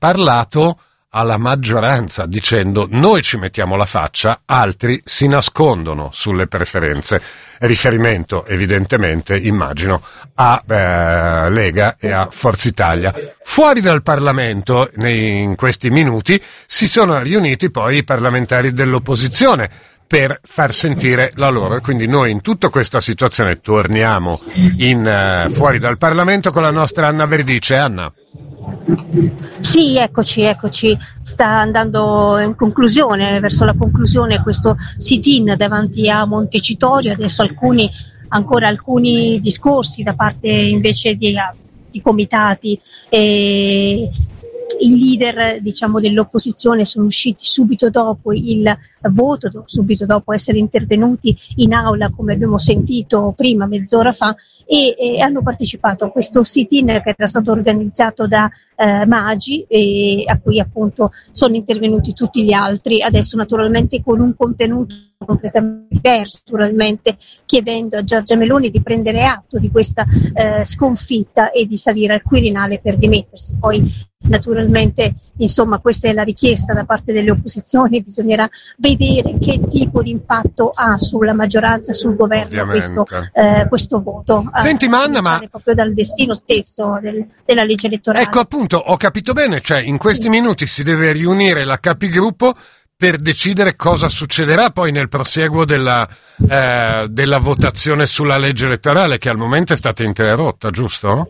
parlato alla maggioranza dicendo: noi ci mettiamo la faccia, altri si nascondono sulle preferenze. Riferimento evidentemente, immagino, a Lega e a Forza Italia. Fuori dal Parlamento, in questi minuti, si sono riuniti poi i parlamentari dell'opposizione per far sentire la loro, e quindi noi in tutta questa situazione torniamo fuori dal Parlamento con la nostra Anna Verdice. Anna. Sì, eccoci, sta andando in verso la conclusione questo sit-in davanti a Montecitorio, adesso ancora alcuni discorsi da parte invece di comitati e i leader, diciamo, dell'opposizione sono usciti subito dopo il voto, subito dopo essere intervenuti in aula, come abbiamo sentito prima, mezz'ora fa, e hanno partecipato a questo sit-in che era stato organizzato da Maggi, e a cui appunto sono intervenuti tutti gli altri, adesso naturalmente con un contenuto completamente diverso, naturalmente chiedendo a Giorgia Meloni di prendere atto di questa sconfitta e di salire al Quirinale per dimettersi. Poi naturalmente, insomma, questa è la richiesta da parte delle opposizioni, bisognerà vedere che tipo di impatto ha sulla maggioranza, sul governo questo voto. Senti, ma proprio dal destino stesso della legge elettorale. Ecco, appunto, ho capito bene, cioè in questi minuti si deve riunire la capigruppo per decidere cosa succederà poi nel prosieguo della votazione sulla legge elettorale, che al momento è stata interrotta, giusto?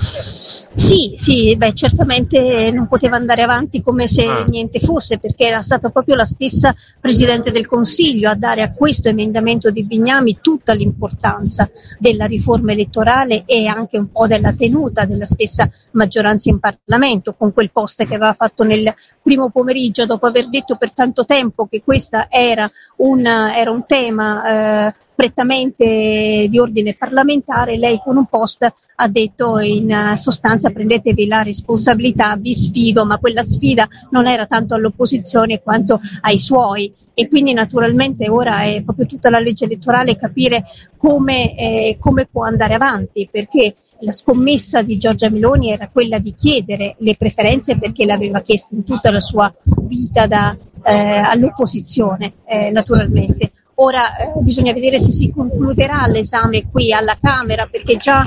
Sì, certamente non poteva andare avanti come se niente fosse, perché era stata proprio la stessa Presidente del Consiglio a dare a questo emendamento di Bignami tutta l'importanza della riforma elettorale e anche un po' della tenuta della stessa maggioranza in Parlamento, con quel post che aveva fatto nel primo pomeriggio, dopo aver detto per tanto tempo che questa era un tema prettamente di ordine parlamentare. Lei con un post ha detto in sostanza: prendetevi la responsabilità, vi sfido, ma quella sfida non era tanto all'opposizione quanto ai suoi. E quindi naturalmente ora è proprio tutta la legge elettorale capire come può andare avanti, perché la scommessa di Giorgia Meloni era quella di chiedere le preferenze, perché l'aveva chiesto in tutta la sua vita all'opposizione, naturalmente. Ora bisogna vedere se si concluderà l'esame qui alla Camera, perché già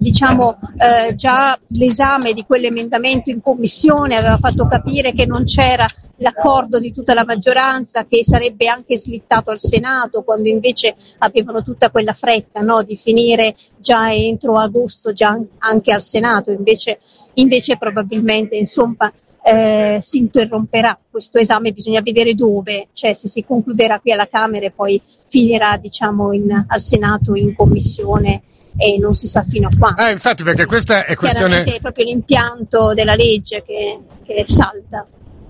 l'esame di quell'emendamento in commissione aveva fatto capire che non c'era l'accordo di tutta la maggioranza, che sarebbe anche slittato al Senato, quando invece avevano tutta quella fretta, no, di finire già entro agosto già anche al Senato, invece probabilmente insomma si interromperà questo esame. Bisogna vedere dove, cioè se si concluderà qui alla Camera e poi finirà al Senato in commissione, e non si sa fino a quando. Infatti, perché questa è questione. Chiaramente è proprio l'impianto della legge che salta.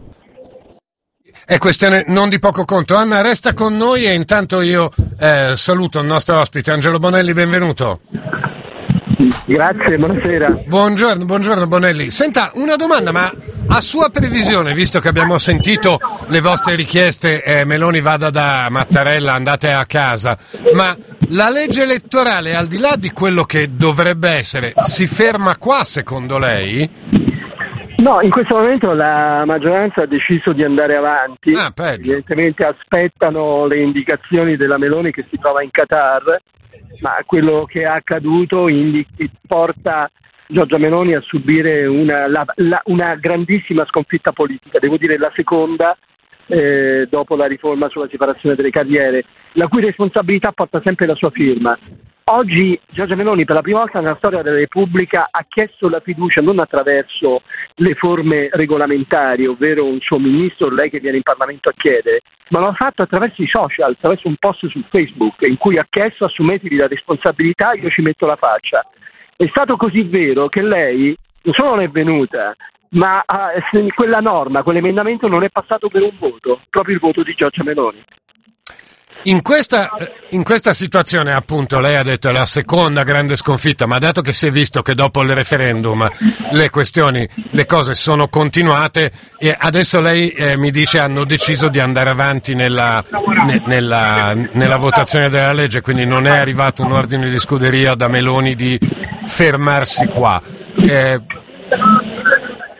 È questione non di poco conto. Anna, resta con noi e intanto io saluto il nostro ospite Angelo Bonelli, benvenuto. Grazie, buonasera. Buongiorno Bonelli. Senta, una domanda, ma a sua previsione, visto che abbiamo sentito le vostre richieste, Meloni vada da Mattarella, andate a casa, ma la legge elettorale, al di là di quello che dovrebbe essere, si ferma qua secondo lei? No, in questo momento la maggioranza ha deciso di andare avanti. Evidentemente aspettano le indicazioni della Meloni, che si trova in Qatar, ma quello che è accaduto porta Giorgia Meloni a subire una grandissima sconfitta politica, devo dire la seconda dopo la riforma sulla separazione delle carriere, la cui responsabilità porta sempre la sua firma. Oggi Giorgia Meloni, per la prima volta nella storia della Repubblica, ha chiesto la fiducia non attraverso le forme regolamentari, ovvero un suo ministro, lei che viene in Parlamento a chiedere, ma l'ha fatto attraverso i social, attraverso un post su Facebook in cui ha chiesto: assumetevi la responsabilità, io ci metto la faccia. È stato così vero che lei non solo non è venuta, ma quella norma, quell'emendamento non è passato per un voto, proprio il voto di Giorgia Meloni. In questa situazione, appunto, lei ha detto è la seconda grande sconfitta, ma dato che si è visto che dopo il referendum le cose sono continuate, e adesso lei mi dice hanno deciso di andare avanti nella votazione della legge, quindi non è arrivato un ordine di scuderia da Meloni di fermarsi qua.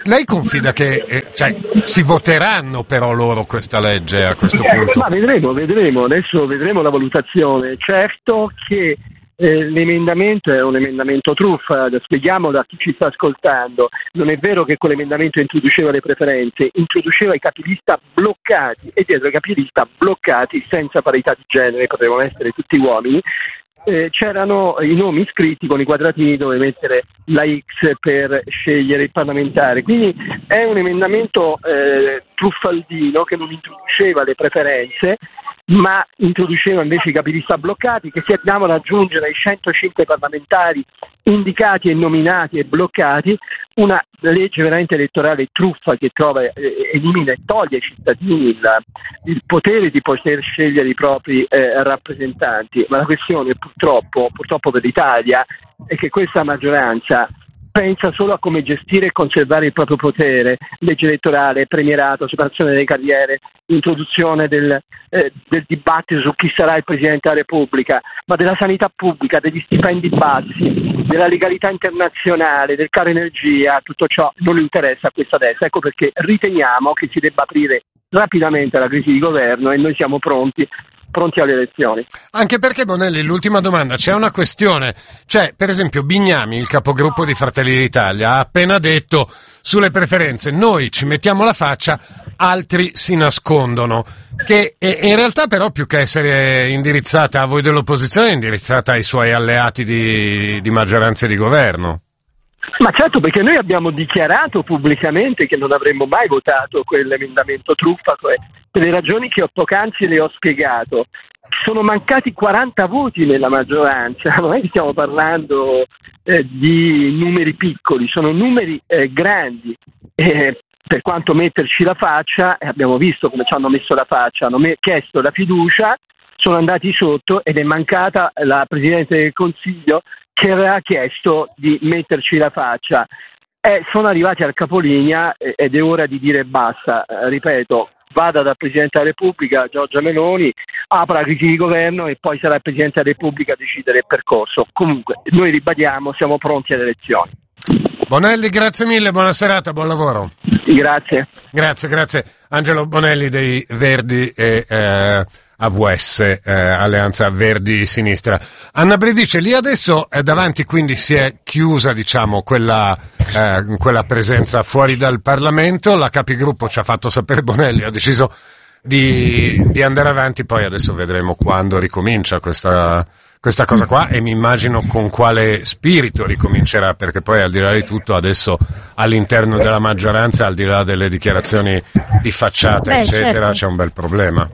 lei confida che si voteranno però loro questa legge a questo punto? Ma vedremo, adesso vedremo la valutazione. Certo che l'emendamento è un emendamento truffa, spieghiamolo a chi ci sta ascoltando. Non è vero che quell'emendamento introduceva le preferenze, introduceva i capilista bloccati, e dietro i capilista bloccati senza parità di genere, potevano essere tutti uomini. C'erano i nomi scritti con i quadratini dove mettere la X per scegliere il parlamentare, quindi è un emendamento truffaldino che non introduceva le preferenze ma introduceva invece i capilista bloccati, che si andavano ad aggiungere ai 105 parlamentari indicati e nominati e bloccati, una legge veramente elettorale truffa che elimina e toglie ai cittadini il potere di poter scegliere i propri rappresentanti. Ma la questione purtroppo per l'Italia è che questa maggioranza pensa solo a come gestire e conservare il proprio potere, legge elettorale, premierato, separazione delle carriere, introduzione del dibattito su chi sarà il Presidente della Repubblica, ma della sanità pubblica, degli stipendi bassi, della legalità internazionale, del caro energia, tutto ciò non interessa a questa destra. Ecco perché riteniamo che si debba aprire rapidamente la crisi di governo e noi siamo pronti alle elezioni. Anche perché, Bonelli, l'ultima domanda, c'è una questione, per esempio Bignami, il capogruppo di Fratelli d'Italia, ha appena detto sulle preferenze noi ci mettiamo la faccia, altri si nascondono, che in realtà però più che essere indirizzata a voi dell'opposizione è indirizzata ai suoi alleati di maggioranza e di governo. Ma certo, perché noi abbiamo dichiarato pubblicamente che non avremmo mai votato quell'emendamento truffa per le ragioni che poc'anzi le ho spiegato. Sono mancati 40 voti nella maggioranza, non è che stiamo parlando di numeri piccoli, sono numeri grandi. Per quanto metterci la faccia, abbiamo visto come ci hanno messo la faccia, hanno chiesto la fiducia, sono andati sotto ed è mancata la Presidente del Consiglio che aveva chiesto di metterci la faccia. Sono arrivati al capolinea ed è ora di dire basta. Ripeto, vada dal Presidente della Repubblica, Giorgia Meloni, apra la crisi di governo e poi sarà il Presidente della Repubblica a decidere il percorso. Comunque, noi ribadiamo, siamo pronti alle elezioni. Bonelli, grazie mille, buona serata, buon lavoro. Grazie. Grazie. Angelo Bonelli dei Verdi e AVS, Alleanza Verdi Sinistra. Anna Bredice, lì adesso davanti quindi si è chiusa, diciamo, quella presenza fuori dal Parlamento. La capigruppo ci ha fatto sapere, Bonelli ha deciso di andare avanti, poi adesso vedremo quando ricomincia questa cosa qua e mi immagino con quale spirito ricomincerà, perché poi al di là di tutto adesso all'interno della maggioranza, al di là delle dichiarazioni di facciata eccetera, certo, c'è un bel problema.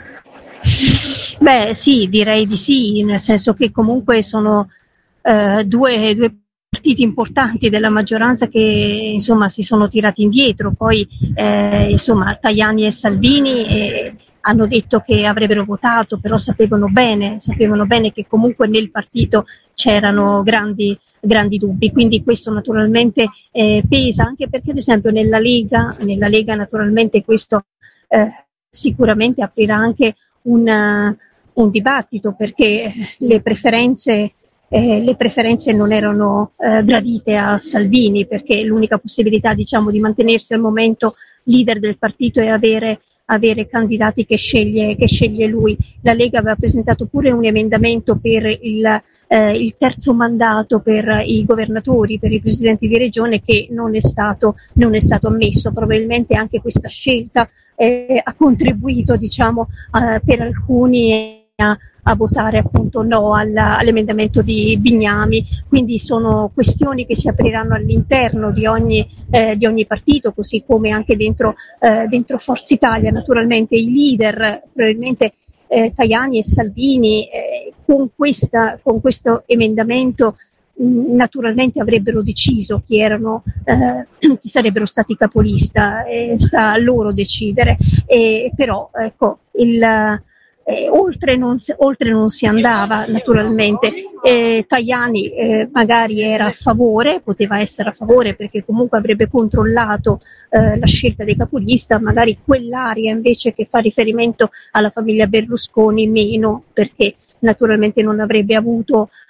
Beh sì, direi di sì, nel senso che comunque sono due partiti importanti della maggioranza che insomma si sono tirati indietro, poi insomma Tajani e Salvini hanno detto che avrebbero votato, però sapevano bene che comunque nel partito c'erano grandi dubbi, quindi questo naturalmente pesa, anche perché ad esempio nella Lega naturalmente questo sicuramente aprirà anche un dibattito, perché le preferenze non erano gradite a Salvini, perché l'unica possibilità, diciamo, di mantenersi al momento leader del partito è avere candidati che sceglie lui. La Lega aveva presentato pure un emendamento per il terzo mandato per i governatori, per i presidenti di regione, che non è stato ammesso. Probabilmente anche questa scelta ha contribuito, diciamo, per alcuni a votare appunto no all'emendamento di Bignami. Quindi sono questioni che si apriranno all'interno di ogni partito, così come anche dentro Forza Italia. Naturalmente i leader, probabilmente Tajani e Salvini, con questo emendamento naturalmente avrebbero deciso chi sarebbero stati capolista, sta a loro decidere, però ecco oltre non si andava naturalmente. Tajani magari era a favore, poteva essere a favore perché comunque avrebbe controllato la scelta dei capolista, magari quell'area invece che fa riferimento alla famiglia Berlusconi meno, perché naturalmente non avrebbe avuto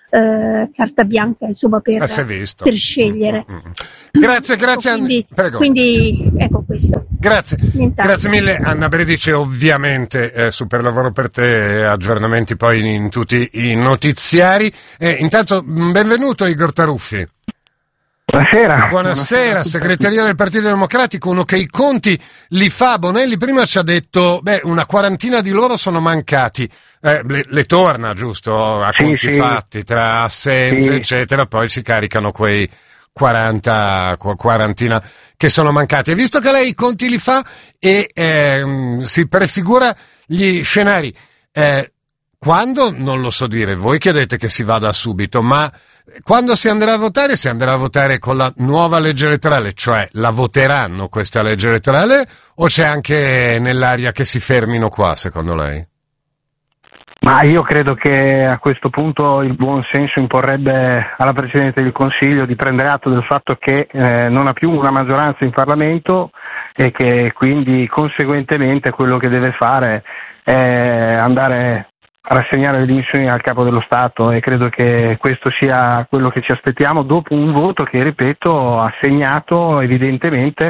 carta bianca, insomma, per scegliere. Grazie. Quindi ecco questo. Grazie mille Anna Bredice, ovviamente super lavoro per te, aggiornamenti poi in tutti i notiziari. Intanto benvenuto Igor Taruffi. Buonasera, segreteria del Partito Democratico, uno che i conti li fa. Bonelli prima ci ha detto, una quarantina di loro sono mancati, le torna, giusto? A conti fatti, tra assenze, eccetera, poi si caricano quei quarantina che sono mancati. E visto che lei i conti li fa e si prefigura gli scenari, quando, non lo so dire, voi chiedete che si vada subito, ma quando si andrà a votare con la nuova legge elettorale, cioè la voteranno questa legge elettorale, o c'è anche nell'aria che si fermino qua, secondo lei? Ma io credo che a questo punto il buon senso imporrebbe alla Presidente del Consiglio di prendere atto del fatto che non ha più una maggioranza in Parlamento e che quindi conseguentemente quello che deve fare è andare a rassegnare le dimissioni al Capo dello Stato, e credo che questo sia quello che ci aspettiamo dopo un voto che, ripeto, ha segnato evidentemente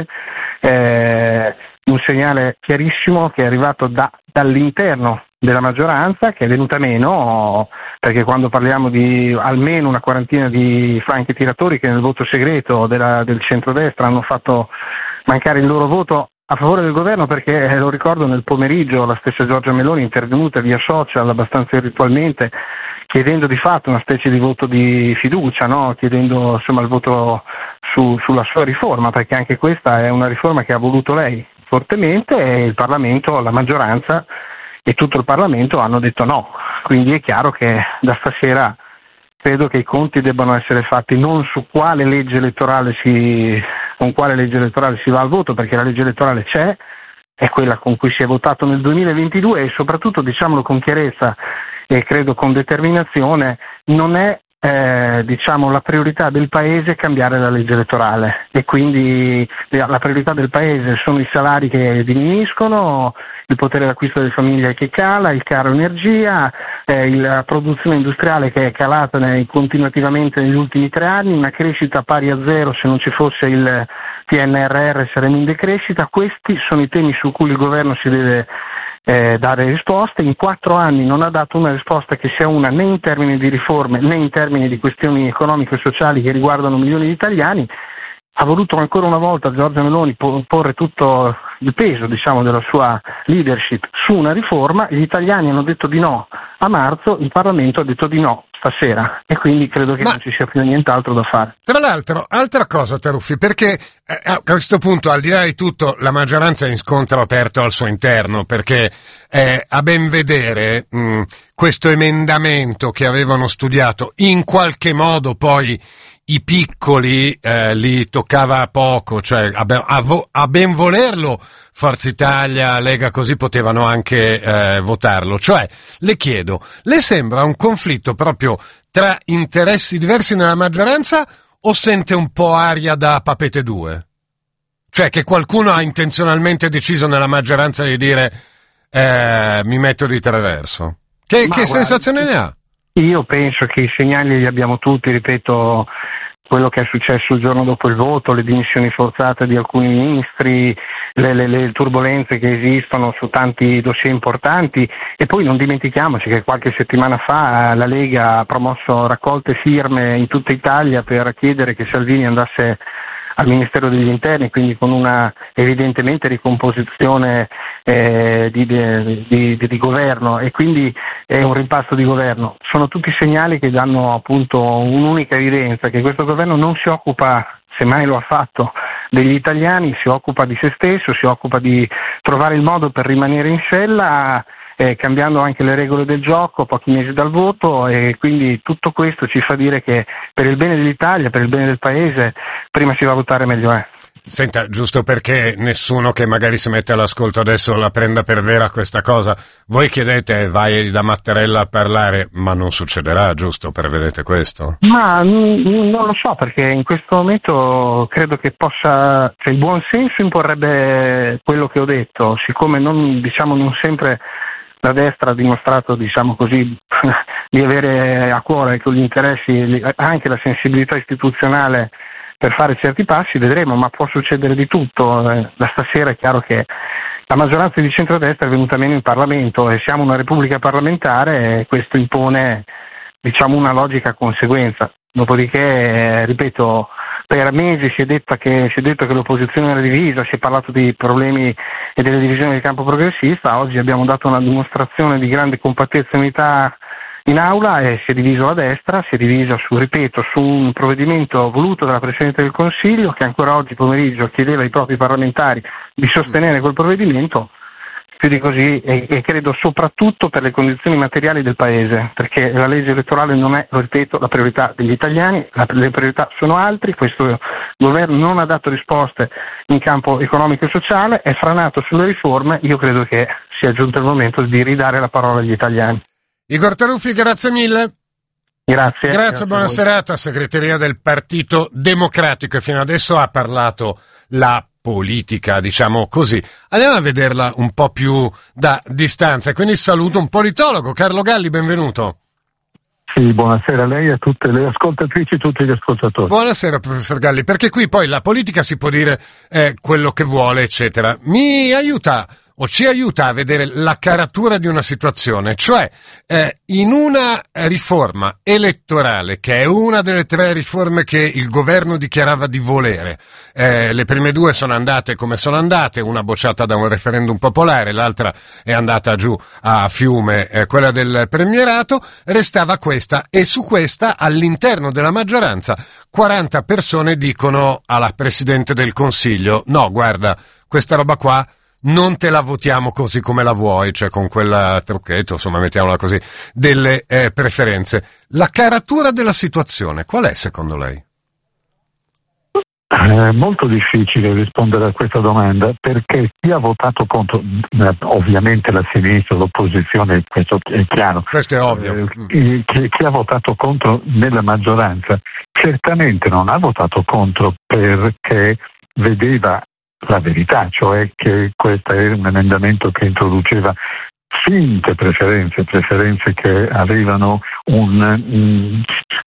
un segnale chiarissimo che è arrivato dall'interno della maggioranza, che è venuta meno, perché quando parliamo di almeno una quarantina di franchi tiratori che nel voto segreto del centrodestra hanno fatto mancare il loro voto a favore del governo, perché lo ricordo nel pomeriggio la stessa Giorgia Meloni è intervenuta via social abbastanza irritualmente chiedendo di fatto una specie di voto di fiducia, no? Chiedendo insomma il voto sulla sua riforma, perché anche questa è una riforma che ha voluto lei fortemente e il Parlamento, la maggioranza e tutto il Parlamento hanno detto no. Quindi è chiaro che da stasera credo che i conti debbano essere fatti non su con quale legge elettorale si va al voto, perché la legge elettorale c'è, è quella con cui si è votato nel 2022 e soprattutto, diciamolo con chiarezza e credo con determinazione, non è la priorità del Paese cambiare la legge elettorale, e quindi la priorità del Paese sono i salari che diminuiscono, il potere d'acquisto delle famiglie che cala, il caro energia, la produzione industriale che è calata continuativamente negli ultimi 3 anni, una crescita pari a zero. Se non ci fosse il PNRR saremmo in decrescita. Questi sono i temi su cui il governo si deve dare risposte. In 4 anni non ha dato una risposta che sia una, né in termini di riforme né in termini di questioni economiche e sociali che riguardano milioni di italiani. Ha voluto ancora una volta Giorgia Meloni porre tutto il peso, della sua leadership su una riforma. Gli italiani hanno detto di no a marzo, il Parlamento ha detto di no stasera, e quindi credo che non ci sia più nient'altro da fare. Tra l'altro, altra cosa, Taruffi, perché a questo punto, al di là di tutto, la maggioranza è in scontro aperto al suo interno, perché a ben vedere questo emendamento che avevano studiato in qualche modo poi i piccoli li toccava poco, cioè a ben volerlo Forza Italia, Lega così potevano anche votarlo. Cioè, le chiedo, le sembra un conflitto proprio tra interessi diversi nella maggioranza, o sente un po' aria da Papete 2? Cioè che qualcuno ha intenzionalmente deciso nella maggioranza di dire mi metto di traverso? Che sensazione ne ha? Io penso che i segnali li abbiamo tutti, ripeto, quello che è successo il giorno dopo il voto, le dimissioni forzate di alcuni ministri, le turbulenze che esistono su tanti dossier importanti, e poi non dimentichiamoci che qualche settimana fa la Lega ha promosso raccolte firme in tutta Italia per chiedere che Salvini andasse al Ministero degli Interni, quindi con una evidentemente ricomposizione di governo, e quindi è un rimpasto di governo. Sono tutti segnali che danno appunto un'unica evidenza, che questo governo non si occupa, semmai lo ha fatto, degli italiani, si occupa di se stesso, si occupa di trovare il modo per rimanere in sella, cambiando anche le regole del gioco pochi mesi dal voto, e quindi tutto questo ci fa dire che per il bene dell'Italia, per il bene del Paese, prima si va a votare meglio è. Senta, giusto perché nessuno che magari si mette all'ascolto adesso la prenda per vera questa cosa, voi chiedete vai da Mattarella a parlare, ma non succederà, giusto? Prevedete questo? Ma non lo so, perché in questo momento credo che il buon senso imporrebbe quello che ho detto, siccome non sempre la destra ha dimostrato, diciamo così, di avere a cuore con gli interessi, anche la sensibilità istituzionale per fare certi passi, vedremo, ma può succedere di tutto. Da stasera è chiaro che la maggioranza di centrodestra è venuta meno in Parlamento e siamo una repubblica parlamentare e questo impone, diciamo, una logica conseguenza. Dopodiché, ripeto, per mesi si è detto che l'opposizione era divisa, si è parlato di problemi e delle divisioni del campo progressista. Oggi abbiamo dato una dimostrazione di grande compattezza e unità in aula e si è diviso la destra, si è divisa su un provvedimento voluto dalla Presidente del Consiglio che ancora oggi pomeriggio chiedeva ai propri parlamentari di sostenere quel provvedimento. Più di così, e credo soprattutto per le condizioni materiali del Paese, perché la legge elettorale non è, lo ripeto, la priorità degli italiani, le priorità sono altri. Questo governo non ha dato risposte in campo economico e sociale, è franato sulle riforme. Io credo che sia giunto il momento di ridare la parola agli italiani. Igor Taruffi, grazie mille. Grazie, buona serata. Segreteria del Partito Democratico, e fino adesso ha parlato la politica, diciamo così. Andiamo a vederla un po' più da distanza, quindi saluto un politologo. Carlo Galli, benvenuto. Sì, buonasera a lei e a tutte le ascoltatrici e tutti gli ascoltatori. Buonasera, professor Galli, perché qui poi la politica si può dire quello che vuole, eccetera. Mi aiuta o ci aiuta a vedere la caratura di una situazione, cioè in una riforma elettorale, che è una delle 3 riforme che il governo dichiarava di volere. Le prime 2 sono andate come sono andate, una bocciata da un referendum popolare, l'altra è andata giù a fiume, quella del premierato. Restava questa, e su questa all'interno della maggioranza 40 persone dicono alla Presidente del Consiglio: no, guarda, questa roba qua non te la votiamo così come la vuoi, cioè con quel trucchetto, insomma, mettiamola così, delle preferenze. La caratura della situazione qual è secondo lei? È molto difficile rispondere a questa domanda, perché chi ha votato contro, ovviamente la sinistra, l'opposizione, questo è chiaro. Questo è ovvio. Chi ha votato contro nella maggioranza certamente non ha votato contro perché vedeva la verità, cioè che questo era un emendamento che introduceva finte preferenze che avevano un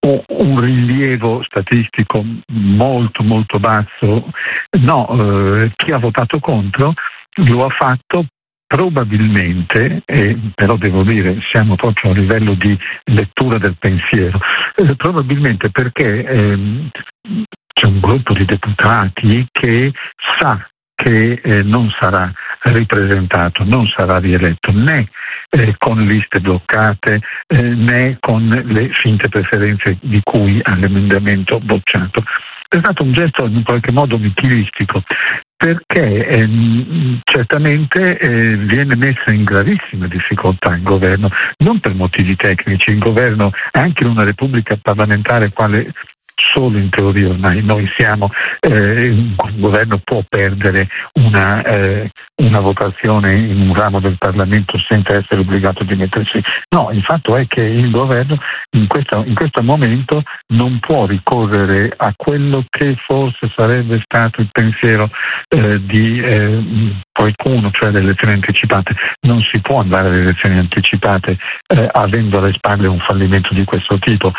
rilievo statistico molto molto basso. No, chi ha votato contro lo ha fatto probabilmente, però devo dire siamo proprio a livello di lettura del pensiero, probabilmente perché c'è un gruppo di deputati che sa che non sarà ripresentato, non sarà rieletto né con liste bloccate né con le finte preferenze di cui all'emendamento bocciato. È stato un gesto in qualche modo nichilistico, perché certamente viene messa in gravissima difficoltà il governo, non per motivi tecnici. Il governo, anche in una repubblica parlamentare quale solo in teoria ormai noi siamo, un governo può perdere una votazione in un ramo del Parlamento senza essere obbligato a dimettersi. No, il fatto è che il governo in questo momento non può ricorrere a quello che forse sarebbe stato il pensiero di qualcuno, cioè delle elezioni anticipate. Non si può andare alle elezioni anticipate avendo alle spalle un fallimento di questo tipo.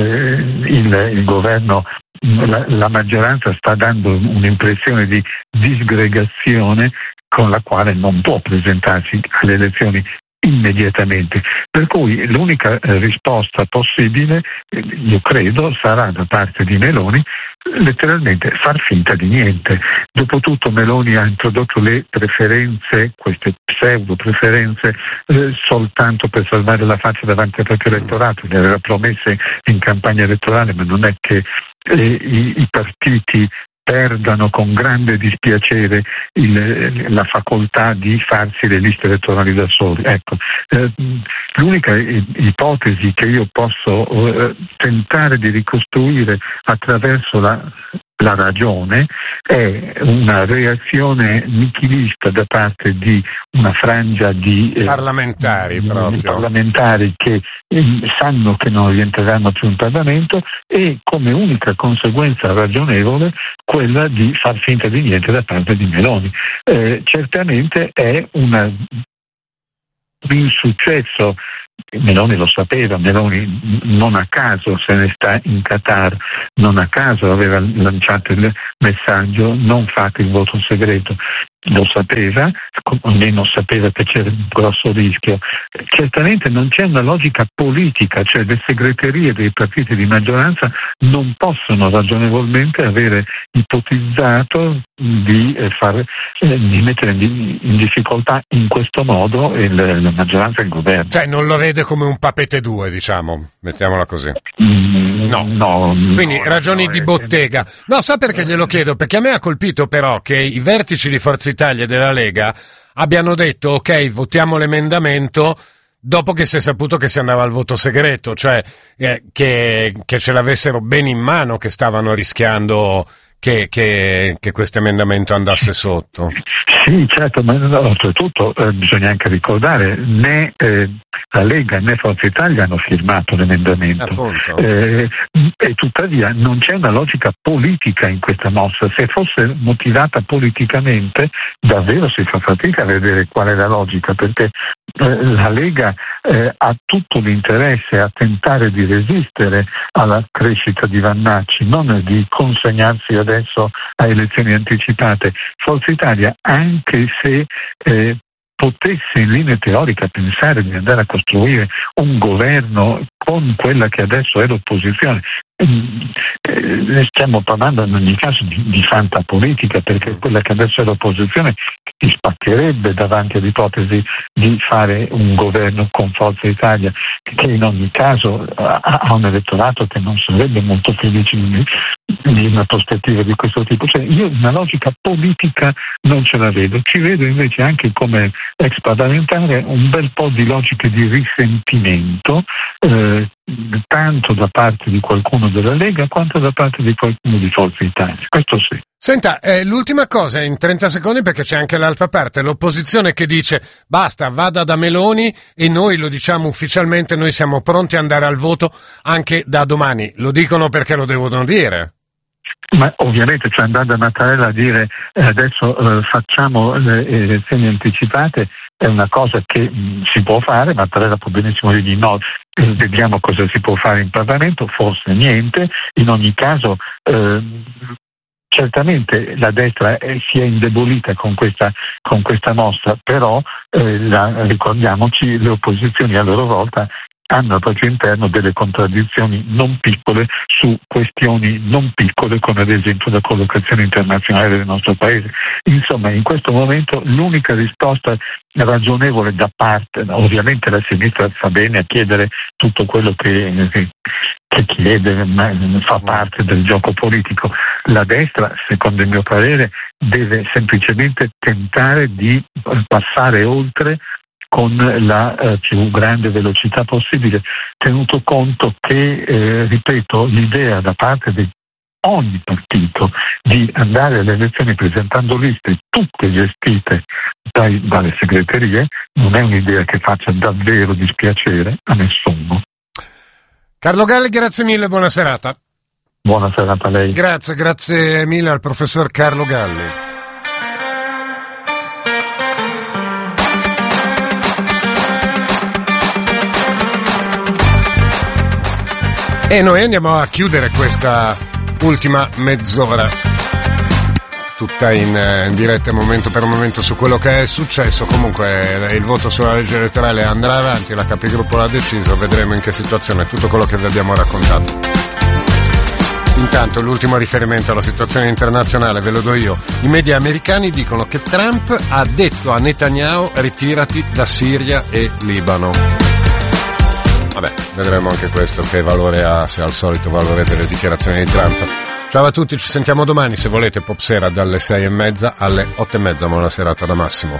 Il governo, la maggioranza sta dando un'impressione di disgregazione con la quale non può presentarsi alle elezioni immediatamente, per cui l'unica risposta possibile, io credo, sarà da parte di Meloni letteralmente far finta di niente. Dopotutto Meloni ha introdotto le preferenze, queste pseudo preferenze, soltanto per salvare la faccia davanti al proprio elettorato. Le aveva promesse in campagna elettorale, ma non è che i partiti perdano con grande dispiacere la facoltà di farsi le liste elettorali da soli. Ecco, l'unica ipotesi che io posso tentare di ricostruire attraverso la ragione è una reazione nichilista da parte di una frangia di parlamentari che sanno che non rientreranno più in Parlamento, e come unica conseguenza ragionevole quella di far finta di niente da parte di Meloni. Certamente è insuccesso. Meloni lo sapeva, Meloni non a caso se ne sta in Qatar, non a caso aveva lanciato il messaggio non fate il voto segreto, lo sapeva, almeno sapeva che c'era un grosso rischio. Certamente non c'è una logica politica, cioè le segreterie dei partiti di maggioranza non possono ragionevolmente avere ipotizzato di mettere in difficoltà in questo modo la maggioranza e il governo. Cioè non lo vede come un papete 2, diciamo, mettiamola così. No. Quindi ragioni di bottega. No, sa perché glielo chiedo? Perché a me ha colpito però che i vertici di Forza Italia e della Lega abbiano detto ok, votiamo l'emendamento dopo che si è saputo che si andava al voto segreto, cioè che ce l'avessero ben in mano, che stavano rischiando che questo emendamento andasse sotto. Sì, certo, ma oltretutto bisogna anche ricordare né la Lega né Forza Italia hanno firmato l'emendamento e tuttavia non c'è una logica politica in questa mossa. Se fosse motivata politicamente davvero si fa fatica a vedere qual è la logica, perché la Lega ha tutto l'interesse a tentare di resistere alla crescita di Vannacci, non di consegnarsi adesso a elezioni anticipate. Forza Italia, anche se potesse in linea teorica pensare di andare a costruire un governo con quella che adesso è l'opposizione, stiamo parlando in ogni caso di fantapolitica, perché quella che adesso è l'opposizione si spaccherebbe davanti all'ipotesi di fare un governo con Forza Italia, che in ogni caso ha un elettorato che non sarebbe molto felice di una prospettiva di questo tipo. Cioè, io una logica politica non ce la vedo, ci vedo invece anche come ex parlamentare un bel po' di logiche di risentimento, tanto da parte di qualcuno della Lega quanto da parte di qualcuno di Forza Italia, questo sì. Senta, l'ultima cosa in 30 secondi, perché c'è anche l'altra parte, l'opposizione che dice basta, vada da Meloni, e noi lo diciamo ufficialmente, noi siamo pronti ad andare al voto anche da domani. Lo dicono perché lo devono dire. Ma ovviamente, cioè andare da Mattarella a dire adesso facciamo le elezioni anticipate è una cosa che si può fare. Mattarella può benissimo dire no, vediamo cosa si può fare in Parlamento, forse niente. In ogni caso certamente la destra si è indebolita con questa mossa, però ricordiamoci, le opposizioni a loro volta hanno al proprio interno delle contraddizioni non piccole su questioni non piccole, come ad esempio la collocazione internazionale del nostro paese. Insomma, in questo momento l'unica risposta ragionevole da parte, ovviamente la sinistra fa bene a chiedere tutto quello che chiede, fa parte del gioco politico. La destra, secondo il mio parere, deve semplicemente tentare di passare oltre con la più grande velocità possibile, tenuto conto che, ripeto, l'idea da parte di ogni partito di andare alle elezioni presentando liste tutte gestite dalle segreterie non è un'idea che faccia davvero dispiacere a nessuno. Carlo Galli, grazie mille, buona serata. Buona serata a lei. Grazie mille al professor Carlo Galli. E noi andiamo a chiudere questa ultima mezz'ora, tutta in diretta momento per momento su quello che è successo. Comunque il voto sulla legge elettorale andrà avanti, la Capigruppo l'ha deciso, vedremo in che situazione, tutto quello che vi abbiamo raccontato. Intanto l'ultimo riferimento alla situazione internazionale ve lo do io. I media americani dicono che Trump ha detto a Netanyahu ritirati da Siria e Libano. Vabbè, vedremo anche questo che valore ha, se ha il solito valore delle dichiarazioni di Trump. Ciao a tutti, ci sentiamo domani, se volete, Pop Sera dalle 6:30 alle 8:30. Buona serata da Massimo.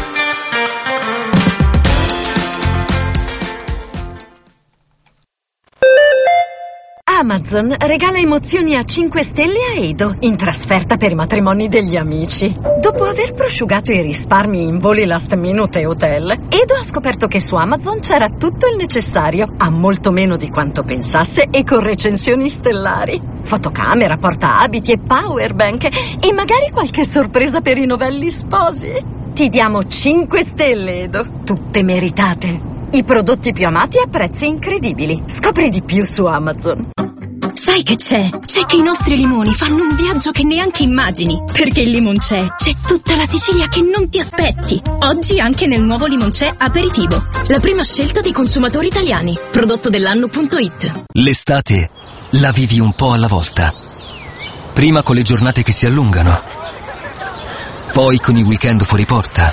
Amazon regala emozioni a 5 stelle a Edo in trasferta per i matrimoni degli amici. Dopo aver prosciugato i risparmi in voli last minute e hotel, Edo ha scoperto che su Amazon c'era tutto il necessario, a molto meno di quanto pensasse e con recensioni stellari. Fotocamera, portaabiti e powerbank e magari qualche sorpresa per i novelli sposi. Ti diamo 5 stelle, Edo. Tutte meritate. I prodotti più amati a prezzi incredibili. Scopri di più su Amazon. Sai che c'è? C'è che i nostri limoni fanno un viaggio che neanche immagini. Perché il Limoncè c'è tutta la Sicilia che non ti aspetti. Oggi anche nel nuovo Limoncè Aperitivo. La prima scelta dei consumatori italiani. Prodotto dell'anno.it. L'estate la vivi un po' alla volta. Prima con le giornate che si allungano. Poi con i weekend fuori porta.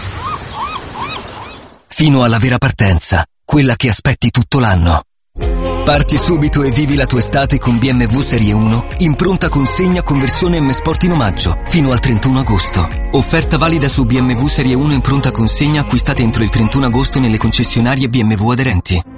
Fino alla vera partenza, quella che aspetti tutto l'anno. Parti subito e vivi la tua estate con BMW Serie 1 in pronta consegna con versione M Sport in omaggio fino al 31 agosto. Offerta valida su BMW Serie 1 in pronta consegna acquistate entro il 31 agosto nelle concessionarie BMW aderenti.